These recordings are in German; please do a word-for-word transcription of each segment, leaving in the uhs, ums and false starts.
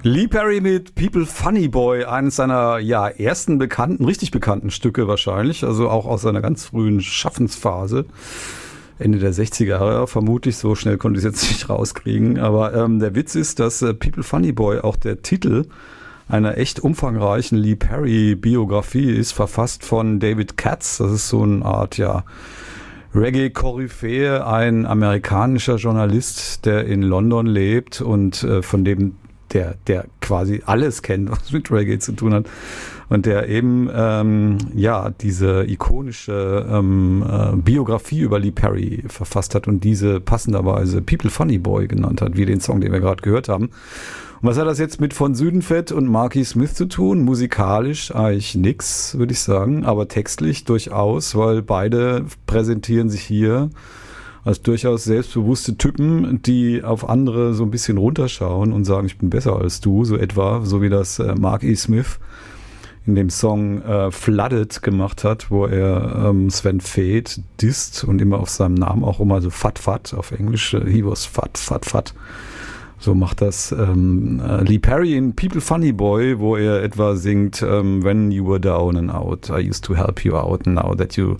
Lee Perry mit People Funny Boy, eines seiner ja ersten bekannten, richtig bekannten Stücke wahrscheinlich, also auch aus seiner ganz frühen Schaffensphase. Ende der sechziger Jahre vermutlich, so schnell konnte ich es jetzt nicht rauskriegen. Aber ähm, der Witz ist, dass äh, People Funny Boy auch der Titel einer echt umfangreichen Lee Perry-Biografie ist, verfasst von David Katz. Das ist so eine Art, ja, Reggae-Koryphäe, ein amerikanischer Journalist, der in London lebt und äh, von dem der, der quasi alles kennt, was mit Reggae zu tun hat. Und der eben, ähm, ja, diese ikonische ähm, äh, Biografie über Lee Perry verfasst hat und diese passenderweise People Funny Boy genannt hat, wie den Song, den wir gerade gehört haben. Und was hat das jetzt mit Von Südenfett und Marky Smith zu tun? Musikalisch eigentlich nix, würde ich sagen, aber textlich durchaus, weil beide präsentieren sich hier als durchaus selbstbewusste Typen, die auf andere so ein bisschen runterschauen und sagen, ich bin besser als du, so etwa, so wie das äh, Mark E. Smith in dem Song äh, Flooded gemacht hat, wo er ähm, Sven Väth disst und immer auf seinem Namen auch immer so Fat Fat auf Englisch, äh, he was fat, fat, fat. So macht das ähm, äh, Lee Perry in People Funny Boy, wo er etwa singt, ähm, When you were down and out, I used to help you out, now that you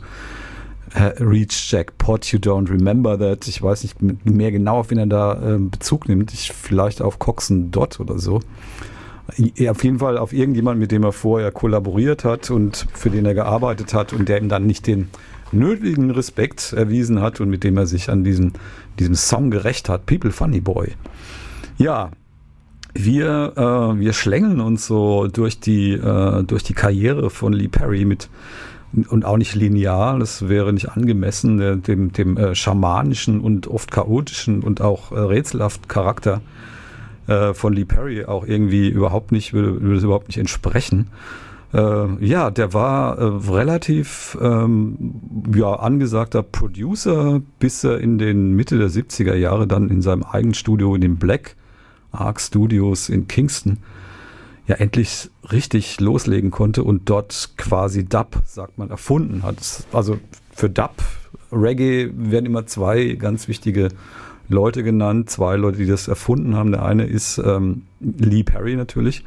reach Jackpot, you don't remember that. Ich weiß nicht mehr genau, auf wen er da äh, Bezug nimmt. Ich, vielleicht auf Coxon Dot oder so. I, auf jeden Fall auf irgendjemand, mit dem er vorher kollaboriert hat und für den er gearbeitet hat und der ihm dann nicht den nötigen Respekt erwiesen hat und mit dem er sich an diesem, diesem Song gerecht hat. People Funny Boy. Ja, wir, äh, wir schlängeln uns so durch die, äh, durch die Karriere von Lee Perry mit und auch nicht linear, das wäre nicht angemessen, der, dem, dem äh, schamanischen und oft chaotischen und auch äh, rätselhaften Charakter äh, von Lee Perry auch irgendwie überhaupt nicht, würde, würde es überhaupt nicht entsprechen. Äh, ja, der war äh, relativ ähm, ja, angesagter Producer, bis er in den Mitte der siebziger Jahre dann in seinem eigenen Studio in den Black Ark Studios in Kingston ja endlich richtig loslegen konnte und dort quasi Dub, sagt man, erfunden hat. Also für Dub, Reggae werden immer zwei ganz wichtige Leute genannt, zwei Leute, die das erfunden haben. Der eine ist ähm, Lee Perry natürlich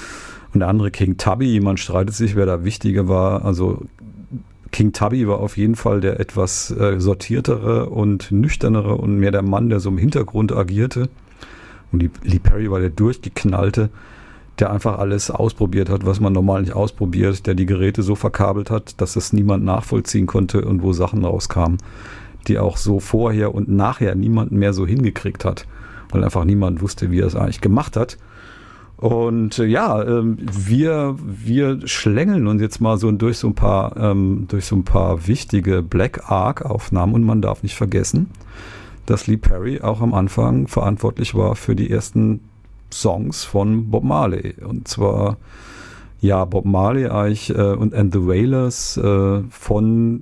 und der andere King Tubby. Man streitet sich, wer da wichtiger war. Also King Tubby war auf jeden Fall der etwas äh, sortiertere und nüchternere und mehr der Mann, der so im Hintergrund agierte. Und Lee Perry war der durchgeknallte, der einfach alles ausprobiert hat, was man normal nicht ausprobiert, der die Geräte so verkabelt hat, dass das niemand nachvollziehen konnte und wo Sachen rauskamen, die auch so vorher und nachher niemand mehr so hingekriegt hat, weil einfach niemand wusste, wie er es eigentlich gemacht hat. Und äh, ja, ähm, wir, wir schlängeln uns jetzt mal so durch so ein paar, ähm, durch so ein paar wichtige Black Ark Aufnahmen und man darf nicht vergessen, dass Lee Perry auch am Anfang verantwortlich war für die ersten Songs von Bob Marley. Und zwar, ja, Bob Marley eigentlich äh, und And the Wailers äh, von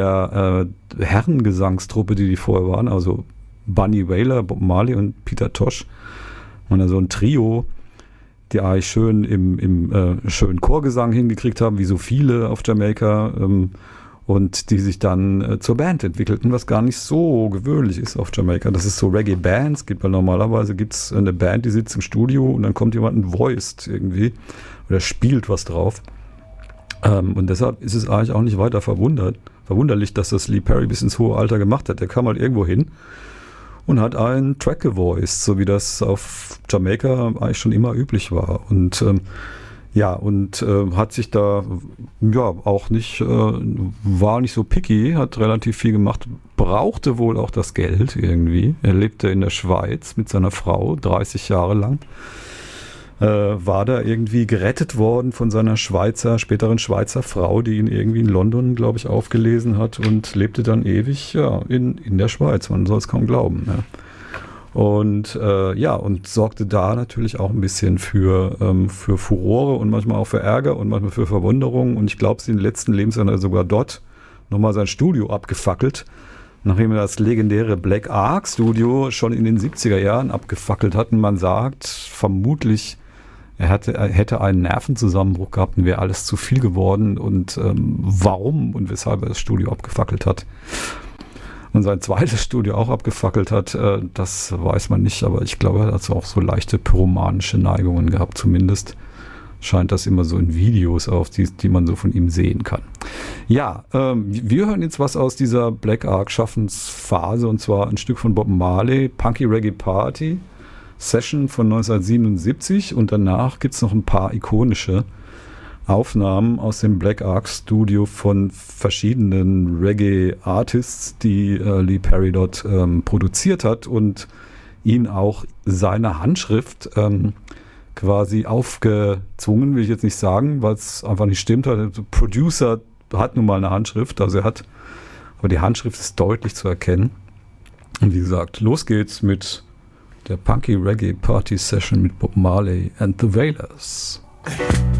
der äh, Herrengesangstruppe, die die vorher waren, also Bunny Wailer, Bob Marley und Peter Tosh. Und dann so ein Trio, die eigentlich schön im, im äh, schönen Chorgesang hingekriegt haben, wie so viele auf Jamaika. Ähm, und die sich dann äh, zur Band entwickelten, was gar nicht so gewöhnlich ist auf Jamaika. Das ist so Reggae-Bands gibt, weil normalerweise gibt es eine Band, die sitzt im Studio und dann kommt jemand und voiced irgendwie oder spielt was drauf. Ähm, und deshalb ist es eigentlich auch nicht weiter verwundert, verwunderlich, dass das Lee Perry bis ins hohe Alter gemacht hat. Der kam halt irgendwo hin und hat einen Track gevoiced, so wie das auf Jamaika eigentlich schon immer üblich war. Und ähm, Ja, und äh, hat sich da ja auch nicht, äh, war nicht so picky, hat relativ viel gemacht, brauchte wohl auch das Geld irgendwie. Er lebte in der Schweiz mit seiner Frau, dreißig Jahre lang. Äh, war da irgendwie gerettet worden von seiner Schweizer, späteren Schweizer Frau, die ihn irgendwie in London, glaube ich, aufgelesen hat und lebte dann ewig ja, in, in der Schweiz. Man soll es kaum glauben. Ja. Und äh, ja, und sorgte da natürlich auch ein bisschen für, ähm, für Furore und manchmal auch für Ärger und manchmal für Verwunderung. Und ich glaube, in den letzten Lebensjahren hat er sogar dort nochmal sein Studio abgefackelt, nachdem er das legendäre Black Ark Studio schon in den siebziger Jahren abgefackelt hat. Und man sagt, vermutlich, er, hatte, er hätte einen Nervenzusammenbruch gehabt und wäre alles zu viel geworden. Und ähm, warum und weshalb er das Studio abgefackelt hat. und sein zweites Studio auch abgefackelt hat, äh, das weiß man nicht, aber ich glaube, er hat auch so leichte pyromanische Neigungen gehabt, zumindest scheint das immer so in Videos auf, die, die man so von ihm sehen kann. Ja, ähm, wir hören jetzt was aus dieser Black Ark Schaffensphase, und zwar ein Stück von Bob Marley, Punky Reggae Party, Session von neunzehnhundertsiebenundsiebzig, und danach gibt es noch ein paar ikonische Aufnahmen aus dem Black Ark Studio von verschiedenen Reggae-Artists, die äh, Lee Perry dort ähm, produziert hat und ihn auch seine Handschrift ähm, quasi aufgezwungen, will ich jetzt nicht sagen, weil es einfach nicht stimmt. Der Producer hat nun mal eine Handschrift, also er hat, aber die Handschrift ist deutlich zu erkennen. Und wie gesagt, los geht's mit der Punky Reggae Party Session mit Bob Marley and the Wailers.